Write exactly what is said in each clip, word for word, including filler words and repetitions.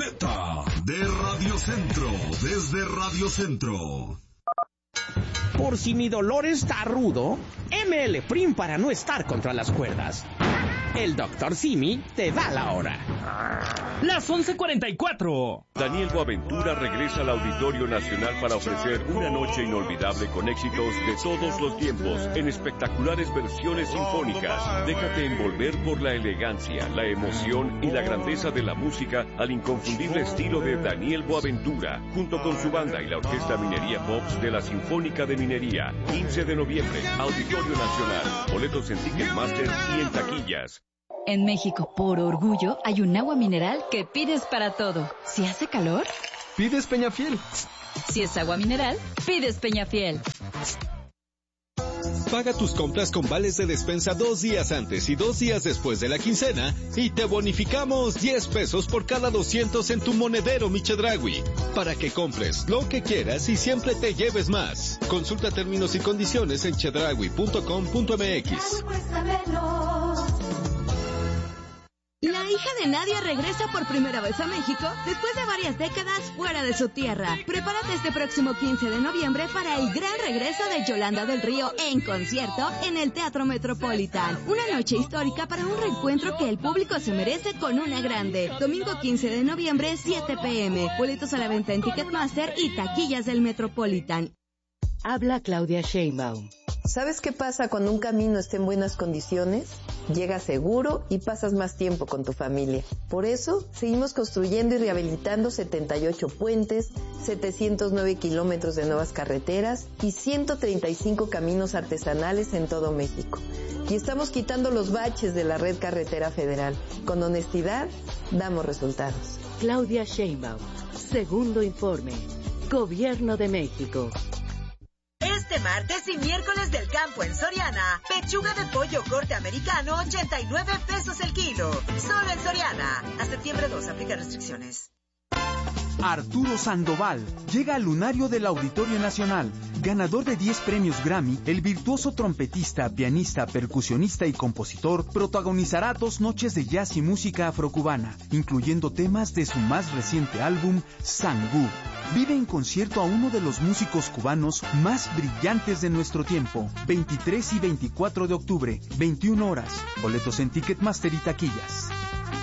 Ruleta de Radio Centro, desde Radio Centro. Por si mi dolor está rudo, M L Prim para no estar contra las cuerdas. El doctor Simi te da la hora. Las once cuarenta y cuatro. Daniel Boaventura regresa al Auditorio Nacional para ofrecer una noche inolvidable con éxitos de todos los tiempos en espectaculares versiones sinfónicas. Déjate envolver por la elegancia, la emoción y la grandeza de la música al inconfundible estilo de Daniel Boaventura, junto con su banda y la Orquesta Minería Pops de la Sinfónica de Minería. quince de noviembre, Auditorio Nacional. Boletos en Ticketmaster y en taquillas. En México, por orgullo, hay un agua mineral que pides para todo. Si hace calor, pides Peñafiel. Si es agua mineral, pides Peñafiel. Paga tus compras con vales de despensa dos días antes y dos días después de la quincena y te bonificamos diez pesos por cada doscientos en tu monedero Mi Chedraui, para que compres lo que quieras y siempre te lleves más. Consulta términos y condiciones en chedraui punto com punto m x. La hija de Nadia regresa por primera vez a México después de varias décadas fuera de su tierra. Prepárate este próximo quince de noviembre para el gran regreso de Yolanda del Río en concierto en el Teatro Metropolitan. Una noche histórica para un reencuentro que el público se merece con una grande. Domingo quince de noviembre, siete pe eme. Boletos a la venta en Ticketmaster y taquillas del Metropolitan. Habla Claudia Sheinbaum. ¿Sabes qué pasa cuando un camino está en buenas condiciones? Llegas seguro y pasas más tiempo con tu familia. Por eso, seguimos construyendo y rehabilitando setenta y ocho puentes, setecientos nueve kilómetros de nuevas carreteras y ciento treinta y cinco caminos artesanales en todo México. Y estamos quitando los baches de la red carretera federal. Con honestidad, damos resultados. Claudia Sheinbaum, segundo informe. Gobierno de México. Este martes y miércoles del campo en Soriana, pechuga de pollo corte americano, ochenta y nueve pesos el kilo. Solo en Soriana. A septiembre dos, aplica restricciones. Arturo Sandoval llega al lunario del Auditorio Nacional. Ganador de diez premios Grammy, el virtuoso trompetista, pianista, percusionista y compositor protagonizará dos noches de jazz y música afrocubana, incluyendo temas de su más reciente álbum, Sangú. Vive en concierto a uno de los músicos cubanos más brillantes de nuestro tiempo. veintitrés y veinticuatro de octubre, veintiuna horas. Boletos en Ticketmaster y taquillas.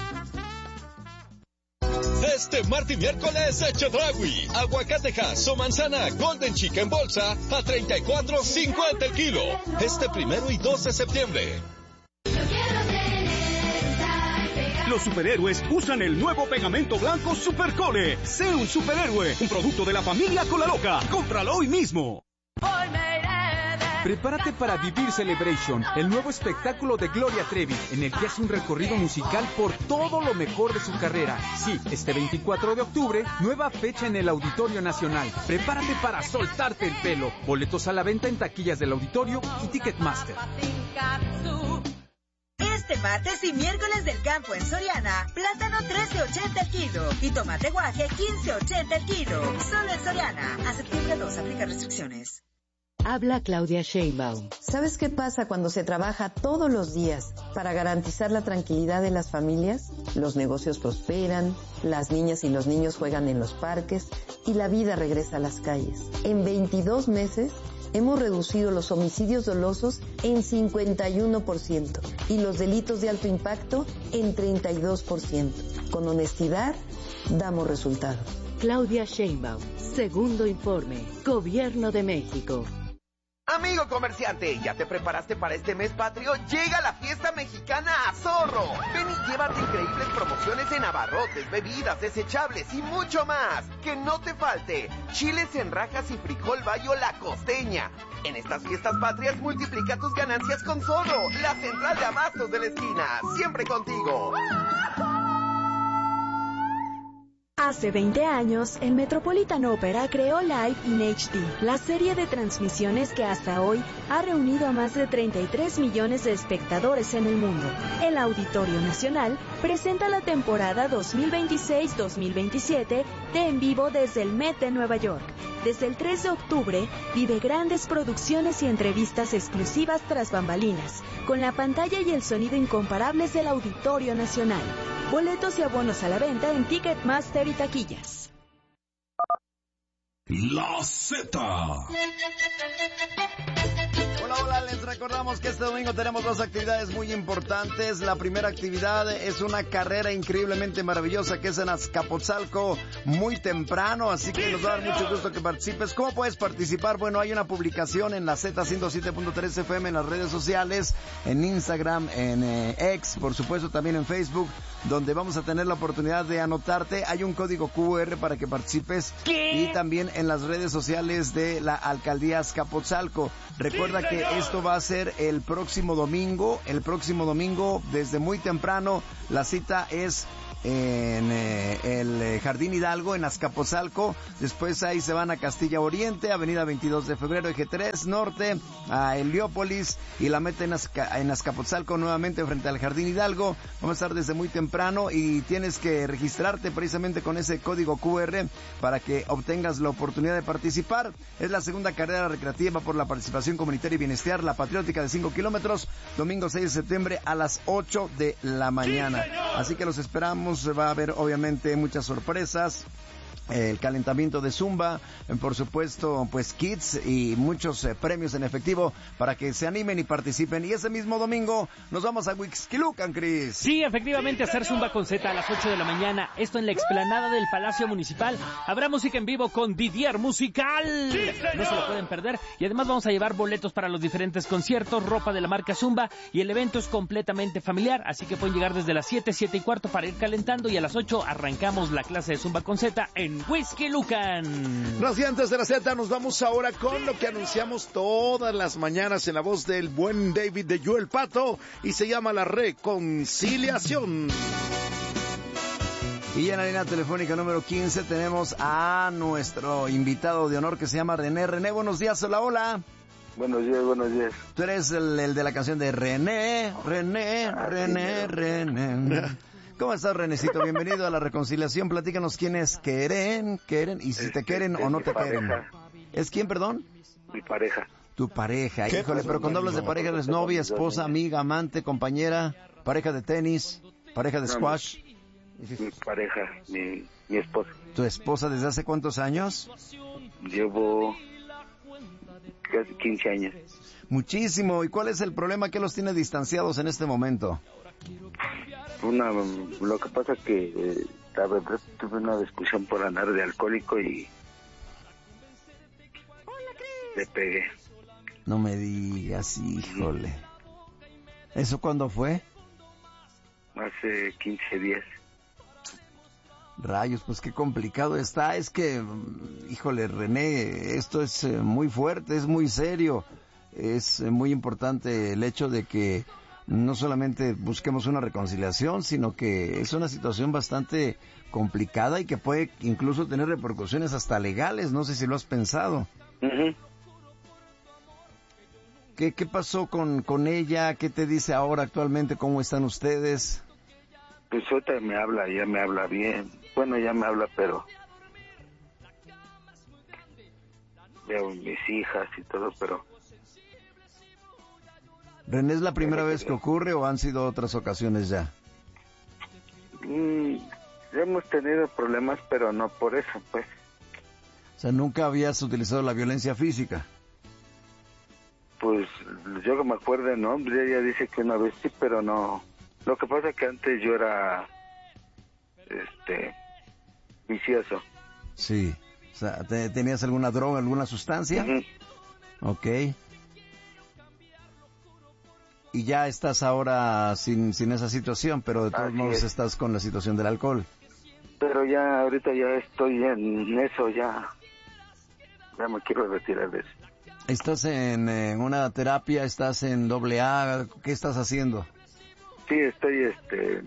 Este martes y miércoles, Chedraui, aguacatejas o manzana Golden Chica en bolsa a treinta y cuatro cincuenta el kilo. Este primero y dos de septiembre. Los superhéroes usan el nuevo pegamento blanco Supercole. Sé un superhéroe, un producto de la familia Cola Loca. Cómpralo hoy mismo. Prepárate para vivir Celebration, el nuevo espectáculo de Gloria Trevi, en el que hace un recorrido musical por todo lo mejor de su carrera. Sí, este veinticuatro de octubre, nueva fecha en el Auditorio Nacional. Prepárate para soltarte el pelo. Boletos a la venta en taquillas del Auditorio y Ticketmaster. Este martes y miércoles del campo en Soriana, plátano trece ochenta el kilo y tomate guaje quince ochenta el kilo. Solo en Soriana. A septiembre dos, aplica restricciones. Habla Claudia Sheinbaum. ¿Sabes qué pasa cuando se trabaja todos los días para garantizar la tranquilidad de las familias? Los negocios prosperan, las niñas y los niños juegan en los parques y la vida regresa a las calles. En veintidós meses hemos reducido los homicidios dolosos en cincuenta y uno por ciento y los delitos de alto impacto en treinta y dos por ciento. Con honestidad, damos resultados. Claudia Sheinbaum, segundo informe. Gobierno de México. Amigo comerciante, ¿ya te preparaste para este mes patrio? Llega la fiesta mexicana a Zorro. Ven y llévate increíbles promociones en abarrotes, bebidas, desechables y mucho más. Que no te falte chiles en rajas y frijol bayo La Costeña. En estas fiestas patrias multiplica tus ganancias con Zorro, la central de abastos de la esquina. Siempre contigo. Hace veinte años, el Metropolitan Opera creó Live in H D, la serie de transmisiones que hasta hoy ha reunido a más de treinta y tres millones de espectadores en el mundo. El Auditorio Nacional presenta la temporada dos mil veintiséis dos mil veintisiete de En Vivo desde el Met de Nueva York. Desde el tres de octubre, vive grandes producciones y entrevistas exclusivas tras bambalinas, con la pantalla y el sonido incomparables del Auditorio Nacional. Boletos y abonos a la venta en Ticketmaster y taquillas. La Z. Hola, hola, les recordamos que este domingo tenemos dos actividades muy importantes. La primera actividad es una carrera increíblemente maravillosa que es en Azcapotzalco muy temprano, así que nos va a dar mucho gusto que participes. ¿Cómo puedes participar? Bueno, hay una publicación en la Z ciento siete punto tres F M en las redes sociales, en Instagram, en eh, X, por supuesto también en Facebook, donde vamos a tener la oportunidad de anotarte. Hay un código Q R para que participes. ¿Qué? Y también en las redes sociales de la Alcaldía Azcapotzalco. Recuerda que esto va a ser el próximo domingo, el próximo domingo desde muy temprano. La cita es en eh, el Jardín Hidalgo, en Azcapotzalco. Después ahí se van a Castilla Oriente, Avenida veintidós de febrero, Eje tres Norte, a Heliópolis, y la meta en, Azca, en Azcapotzalco nuevamente frente al Jardín Hidalgo. Vamos a estar desde muy temprano y tienes que registrarte precisamente con ese código Q R para que obtengas la oportunidad de participar. Es la segunda carrera recreativa por la participación comunitaria y bienestar, la patriótica de cinco kilómetros, domingo seis de septiembre a las ocho de la mañana. Así que los esperamos. Va a haber obviamente muchas sorpresas, el calentamiento de Zumba, por supuesto, pues kits y muchos eh, premios en efectivo para que se animen y participen. Y ese mismo domingo nos vamos a Huixquilucan, Cris. Sí, efectivamente, hacer Zumba con Z a las ocho de la mañana. Esto en la explanada del Palacio Municipal. Habrá música en vivo con Didier Musical. Sí, no se lo pueden perder. Y además vamos a llevar boletos para los diferentes conciertos, ropa de la marca Zumba. Y el evento es completamente familiar, así que pueden llegar desde las siete, siete y cuarto para ir calentando. Y a las ocho arrancamos la clase de Zumba con Z en Huixquilucan. Radiantes de la Z, nos vamos ahora con lo que anunciamos todas las mañanas en la voz del buen David de Joel Pato, y se llama La Reconciliación. Y en la línea telefónica número quince tenemos a nuestro invitado de honor que se llama René. René, buenos días, hola, hola. Buenos días, buenos días. Tú eres el, el de la canción de René, René, ah, René, sí, René. ¿Cómo estás, Renecito? Bienvenido a La Reconciliación. Platícanos quiénes quieren, quieren, y si es, te quieren es, o no te pareja. quieren. ¿Es quién, perdón? Mi pareja. Tu pareja, híjole, pero cuando hablas de pareja, ¿eres novia, esposa, amiga, amante, compañera, pareja de tenis, pareja de squash? Mi, mi pareja, mi, mi esposa. ¿Tu esposa desde hace cuántos años? Llevo casi quince años. Muchísimo. ¿Y cuál es el problema que los tiene distanciados en este momento? Una, lo que pasa que eh, la verdad tuve una discusión por andar de alcohólico y le pegué. No me digas, híjole. ¿Eso cuándo fue? Hace quince días. Rayos, pues qué complicado está. Es que, híjole, René, esto es eh, muy fuerte, es muy serio. Es eh, muy importante el hecho de que no solamente busquemos una reconciliación, sino que es una situación bastante complicada y que puede incluso tener repercusiones hasta legales. No sé si lo has pensado. Uh-huh. ¿Qué, qué pasó con, con ella? ¿Qué te dice ahora actualmente? ¿Cómo están ustedes? Pues ahorita me habla, ya me habla bien. Bueno, ya me habla, pero veo mis hijas y todo, pero... ¿René es la primera vez que ocurre o han sido otras ocasiones ya? Mm, hemos tenido problemas, pero no por eso, pues. O sea, ¿nunca habías utilizado la violencia física? Pues yo que me acuerdo, ¿no? Ella dice que una vez sí, pero no. Lo que pasa es que antes yo era, este, vicioso. Sí. O sea, ¿tenías alguna droga, alguna sustancia? Uh-huh. Ok. Y ya estás ahora sin sin esa situación, pero de todos Así modos es. estás con la situación del alcohol. Pero ya, ahorita ya estoy en eso, ya, ya me quiero retirar de eso. ¿Estás en, en una terapia? ¿Estás en doble A? ¿Qué estás haciendo? Sí, estoy, este,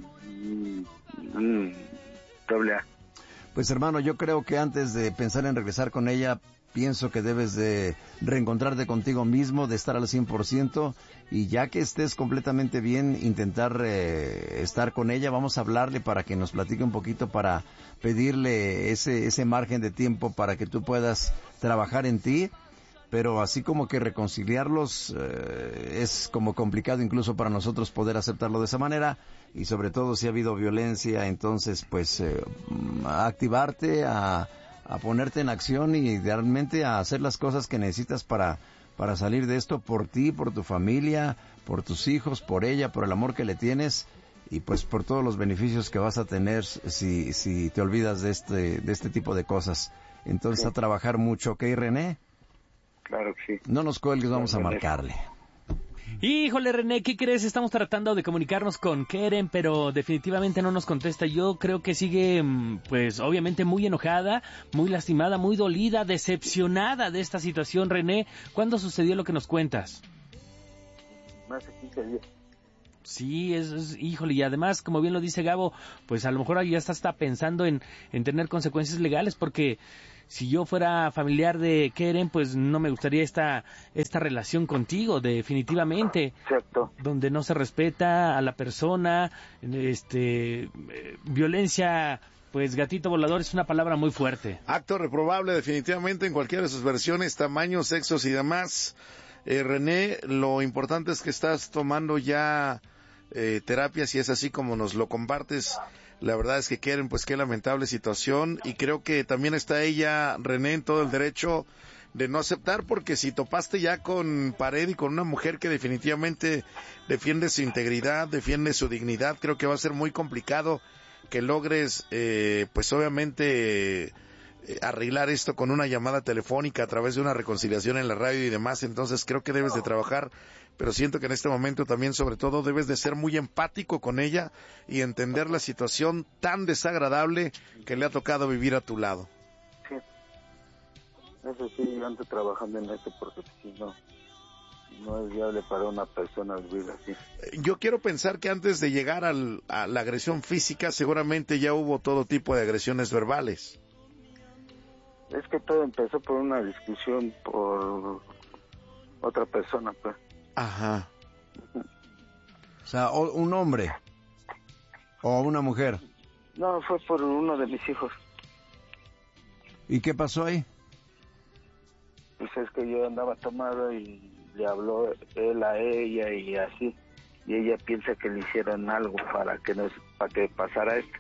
mm, doble A. Pues hermano, yo creo que antes de pensar en regresar con ella, pienso que debes de reencontrarte contigo mismo, de estar al cien por ciento, y ya que estés completamente bien, intentar eh, estar con ella. Vamos a hablarle para que nos platique un poquito, para pedirle ese, ese margen de tiempo para que tú puedas trabajar en ti. Pero así como que reconciliarlos eh, es como complicado incluso para nosotros poder aceptarlo de esa manera, y sobre todo si ha habido violencia, entonces pues eh, a activarte, a, a ponerte en acción y realmente a hacer las cosas que necesitas para, para salir de esto, por ti, por tu familia, por tus hijos, por ella, por el amor que le tienes, y pues por todos los beneficios que vas a tener si, si te olvidas de este, de este tipo de cosas. Entonces, sí, a trabajar mucho, ¿ok, René? Claro que sí. No nos cuelgues, vamos a marcarle. Híjole, René, ¿qué crees? Estamos tratando de comunicarnos con Keren, pero definitivamente no nos contesta. Yo creo que sigue, pues, obviamente muy enojada, muy lastimada, muy dolida, decepcionada de esta situación. René, ¿cuándo sucedió lo que nos cuentas? Más de quince días. Sí, es, es, híjole, y además, como bien lo dice Gabo, pues a lo mejor ya está, está pensando en, en tener consecuencias legales, porque si yo fuera familiar de Keren, pues no me gustaría esta esta relación contigo, definitivamente. Cierto. Donde no se respeta a la persona, este, eh, violencia, pues gatito volador es una palabra muy fuerte. Acto reprobable definitivamente en cualquiera de sus versiones, tamaños, sexos y demás. Eh, René, lo importante es que estás tomando ya eh, terapia, si es así como nos lo compartes. La verdad es que Keren, pues qué lamentable situación, y creo que también está ella, René, en todo el derecho de no aceptar, porque si topaste ya con pared y con una mujer que definitivamente defiende su integridad, defiende su dignidad, creo que va a ser muy complicado que logres, eh, pues obviamente, eh, arreglar esto con una llamada telefónica a través de una reconciliación en la radio y demás. Entonces creo que debes de trabajar, pero siento que en este momento también, sobre todo, debes de ser muy empático con ella y entender la situación tan desagradable que le ha tocado vivir a tu lado. Sí, eso sí, yo ando trabajando en eso, porque si no, no es viable para una persona vivir así. Yo quiero pensar que antes de llegar al, a la agresión física, seguramente ya hubo todo tipo de agresiones verbales. Es que todo empezó por una discusión por otra persona, pues. Ajá. O sea, o un hombre o una mujer. No, fue por uno de mis hijos. ¿Y qué pasó ahí? Pues es que yo andaba tomado y le habló él a ella y así, y ella piensa que le hicieron algo para que nos, para que pasara esto.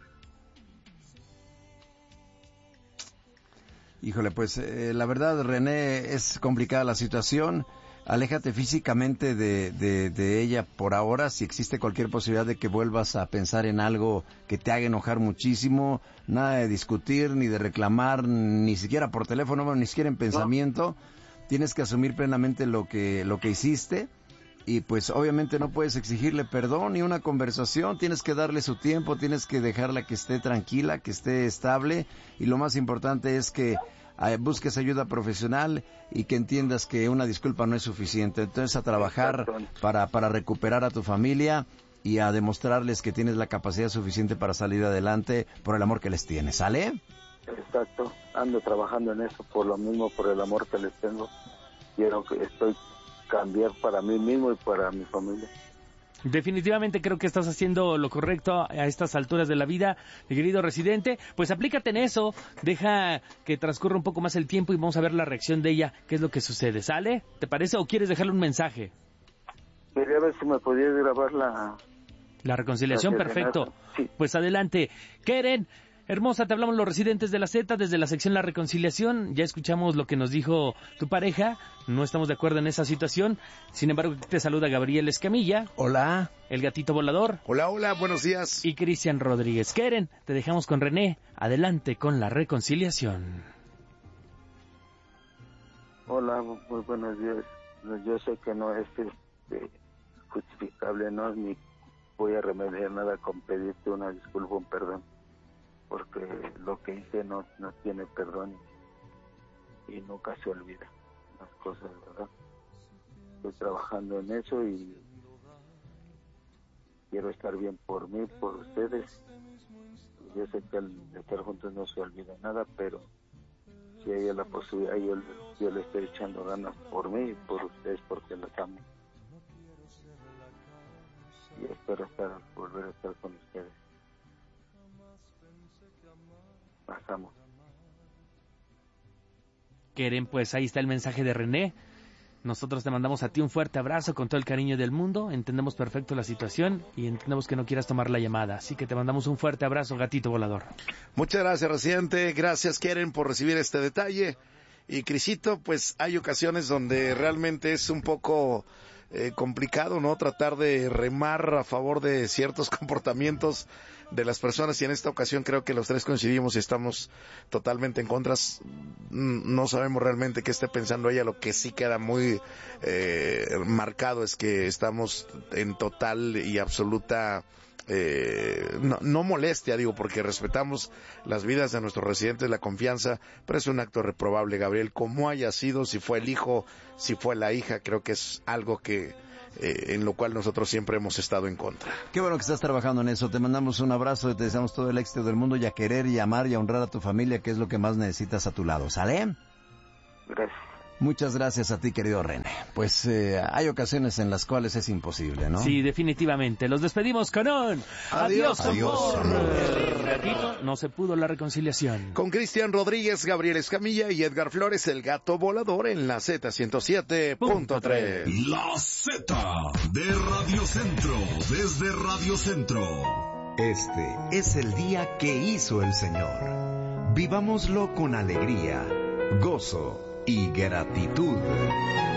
Híjole, pues eh, la verdad, René, es complicada la situación. Aléjate físicamente de, de, de ella por ahora. Si existe cualquier posibilidad de que vuelvas a pensar en algo que te haga enojar muchísimo, nada de discutir, ni de reclamar, ni siquiera por teléfono, ni siquiera en pensamiento. Tienes que asumir plenamente lo que, lo que hiciste. Y pues obviamente no puedes exigirle perdón ni una conversación, tienes que darle su tiempo, tienes que dejarla que esté tranquila, que esté estable, y lo más importante es que eh, busques ayuda profesional y que entiendas que una disculpa no es suficiente. Entonces a trabajar para, para recuperar a tu familia y a demostrarles que tienes la capacidad suficiente para salir adelante por el amor que les tienes, ¿sale? Exacto, ando trabajando en eso por lo mismo, por el amor que les tengo. Quiero que estoy cambiar para mí mismo y para mi familia. Definitivamente creo que estás haciendo lo correcto a estas alturas de la vida, mi querido residente. Pues aplícate en eso, deja que transcurra un poco más el tiempo y vamos a ver la reacción de ella, qué es lo que sucede, ¿sale? ¿Te parece o quieres dejarle un mensaje? Quería ver si me podías grabar la... La reconciliación, la perfecto. Sí. Pues adelante. Keren, hermosa, te hablamos los residentes de la Z desde la sección La Reconciliación. Ya escuchamos lo que nos dijo tu pareja. No estamos de acuerdo en esa situación. Sin embargo, te saluda Gabriel Escamilla. Hola. El gatito volador. Hola, hola, buenos días. Y Cristian Rodríguez. Keren, te dejamos con René. Adelante con La Reconciliación. Hola, muy buenos días. Yo sé que no es este, justificable, no, ni voy a remediar nada con pedirte una disculpa, un perdón, porque lo que hice no, no tiene perdón y nunca se olvida las cosas, ¿verdad? Estoy trabajando en eso y quiero estar bien por mí, por ustedes. Yo sé que al estar juntos no se olvida nada, pero si hay la posibilidad, yo, yo le estoy echando ganas por mí y por ustedes porque los amo. Y espero estar, volver a estar con ustedes. Pasamos. Keren, pues ahí está el mensaje de René. Nosotros te mandamos a ti un fuerte abrazo con todo el cariño del mundo. Entendemos perfecto la situación y entendemos que no quieras tomar la llamada. Así que te mandamos un fuerte abrazo, gatito volador. Muchas gracias, Residente. Gracias, Keren, por recibir este detalle. Y Crisito, pues hay ocasiones donde realmente es un poco eh, complicado, ¿no? Tratar de remar a favor de ciertos comportamientos de las personas, y en esta ocasión creo que los tres coincidimos y estamos totalmente en contra. No sabemos realmente qué esté pensando ella. Lo que sí queda muy eh, marcado es que estamos en total y absoluta eh, no, no molestia, digo, porque respetamos las vidas de nuestros residentes, la confianza, pero es un acto reprobable, Gabriel, como haya sido, si fue el hijo, si fue la hija. Creo que es algo que Eh, en lo cual nosotros siempre hemos estado en contra. Qué bueno que estás trabajando en eso. Te mandamos un abrazo y te deseamos todo el éxito del mundo, y a querer y amar y a honrar a tu familia, que es lo que más necesitas a tu lado. ¿Sale? Gracias. Muchas gracias a ti, querido René. Pues eh, hay ocasiones en las cuales es imposible, ¿no? Sí, definitivamente. Los despedimos con un adiós, adiós, amor. Ratito, no se pudo la reconciliación. Con Cristian Rodríguez, Gabriel Escamilla y Edgar Flores, el gato volador en la Z ciento siete punto tres. La Z de Radio Centro, desde Radio Centro. Este es el día que hizo el Señor. Vivámoslo con alegría, gozo y gratitud.